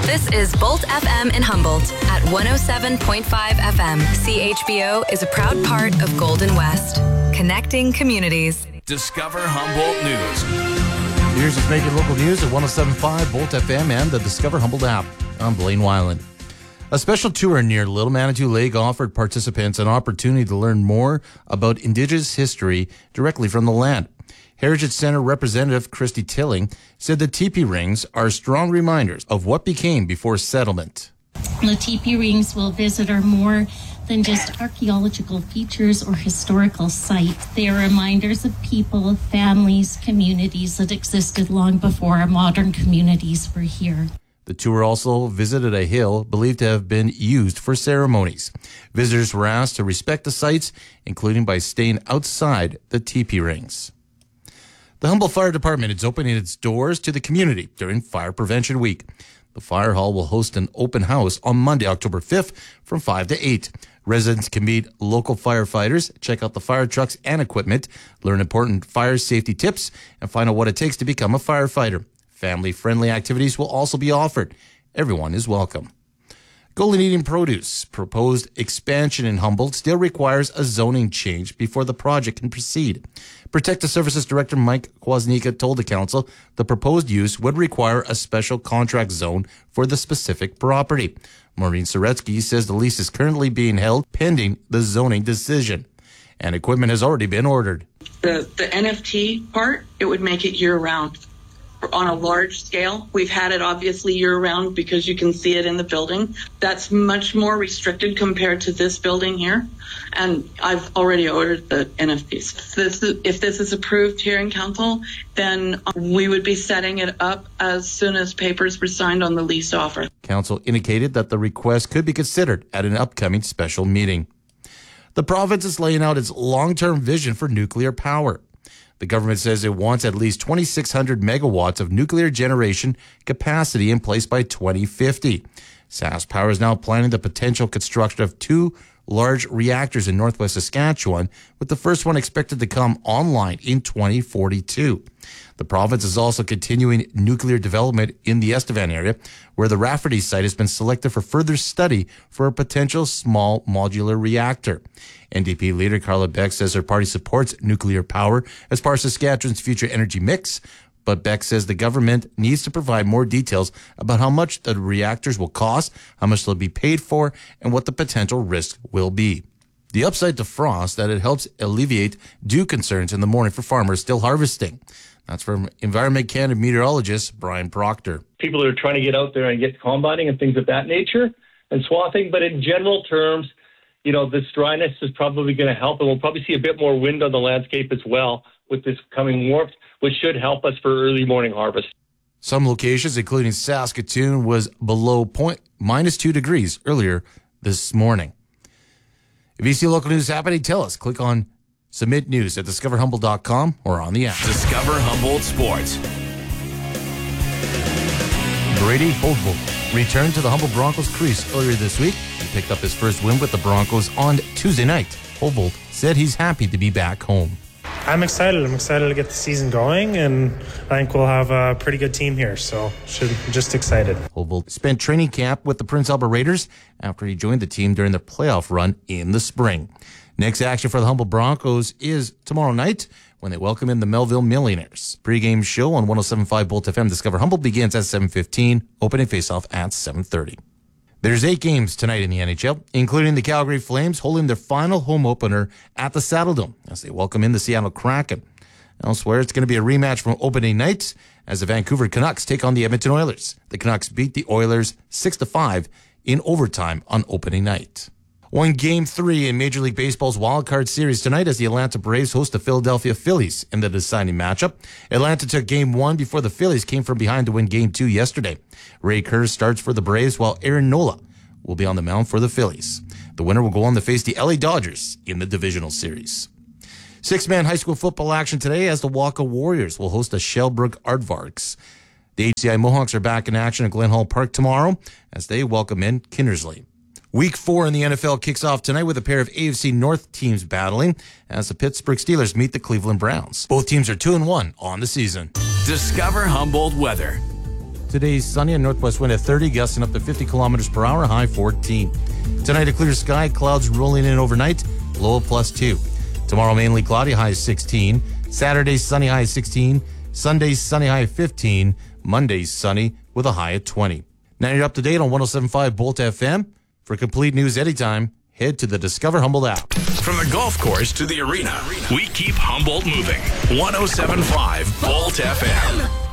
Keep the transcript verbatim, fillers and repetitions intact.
This is Bolt F M in Humboldt at one oh seven point five F M. C H B O is a proud part of Golden West, connecting communities. Discover Humboldt News. Here's what's making local news at one oh seven point five Bolt F M and the Discover Humboldt app. I'm Blaine Weiland. A special tour near Little Manitou Lake offered participants an opportunity to learn more about Indigenous history directly from the land. Heritage Center Representative Christy Tilling said the teepee rings are strong reminders of what became before settlement. The teepee rings will visit are more than just archaeological features or historical sites. They are reminders of people, families, communities that existed long before our modern communities were here. The tour also visited a hill believed to have been used for ceremonies. Visitors were asked to respect the sites, including by staying outside the teepee rings. The Humboldt Fire Department is opening its doors to the community during Fire Prevention Week. The fire hall will host an open house on Monday, October fifth from five to eight. Residents can meet local firefighters, check out the fire trucks and equipment, learn important fire safety tips, and find out what it takes to become a firefighter. Family-friendly activities will also be offered. Everyone is welcome. Golden Eden Produce proposed expansion in Humboldt still requires a zoning change before the project can proceed. Protective Services Director Mike Kwasnika told the council the proposed use would require a special contract zone for the specific property. Maureen Soretsky says the lease is currently being held pending the zoning decision, and equipment has already been ordered. The, the N F T part, it would make it year-round. On a large scale, we've had it obviously year-round because you can see it in the building. That's much more restricted compared to this building here. And I've already ordered the N F Ts. If this, if this is approved here in council, then we would be setting it up as soon as papers were signed on the lease offer. Council indicated that the request could be considered at an upcoming special meeting. The province is laying out its long-term vision for nuclear power. The government says it wants at least twenty-six hundred megawatts of nuclear generation capacity in place by twenty fifty. SaskPower is now planning the potential construction of two large reactors in northwest Saskatchewan, with the first one expected to come online in twenty forty-two. The province is also continuing nuclear development in the Estevan area, where the Rafferty site has been selected for further study for a potential small modular reactor. N D P leader Carla Beck says her party supports nuclear power as part of Saskatchewan's future energy mix, but Beck says the government needs to provide more details about how much the reactors will cost, how much they'll be paid for, and what the potential risk will be. The upside to frost that it helps alleviate dew concerns in the morning for farmers still harvesting. That's from Environment Canada meteorologist Brian Proctor. People are trying to get out there and get combining and things of that nature and swathing, but in general terms, you know, this dryness is probably going to help, and we'll probably see a bit more wind on the landscape as well with this coming warmth, which should help us for early morning harvest. Some locations, including Saskatoon, was below point minus two degrees earlier this morning. If you see local news happening, tell us. Click on Submit News at discover humboldt dot com or on the app. Discover Humboldt Sports. Brady Holdvold returned to the Humboldt Broncos crease earlier this week. He picked up his first win with the Broncos on Tuesday night. Holdvold said he's happy to be back home. I'm excited. I'm excited to get the season going, and I think we'll have a pretty good team here, so should just excited. Holdvold spent training camp with the Prince Albert Raiders after he joined the team during the playoff run in the spring. Next action for the Humboldt Broncos is tomorrow night when they welcome in the Melville Millionaires. Pre-game show on one oh seven point five Bolt F M Discover Humboldt begins at seven fifteen, opening faceoff at seven thirty. There's eight games tonight in the N H L, including the Calgary Flames holding their final home opener at the Saddledome as they welcome in the Seattle Kraken. Elsewhere, it's going to be a rematch from opening night as the Vancouver Canucks take on the Edmonton Oilers. The Canucks beat the Oilers six to five in overtime on opening night. One game three in Major League Baseball's wildcard series tonight as the Atlanta Braves host the Philadelphia Phillies in the deciding matchup. Atlanta took game one before the Phillies came from behind to win game two yesterday. Ray Kerr starts for the Braves while Aaron Nola will be on the mound for the Phillies. The winner will go on to face the L A Dodgers in the divisional series. Six-man high school football action today as the Waka Warriors will host the Shellbrook Aardvarks. The H C I Mohawks are back in action at Glen Hall Park tomorrow as they welcome in Kinnersley. Week four in the N F L kicks off tonight with a pair of A F C North teams battling as the Pittsburgh Steelers meet the Cleveland Browns. Both teams are two and one on the season. Discover Humboldt weather. Today's sunny and northwest wind at thirty, gusting up to fifty kilometers per hour, high fourteen. Tonight, a clear sky, clouds rolling in overnight, low of plus two. Tomorrow, mainly cloudy, high sixteen. Saturday, sunny, high sixteen. Sunday, sunny, high fifteen. Monday, sunny, with a high at twenty. Now you're up to date on one oh seven point five Bolt F M. For complete news anytime, head to the Discover Humboldt app. From the golf course to the arena, we keep Humboldt moving. one oh seven point five Bolt F M.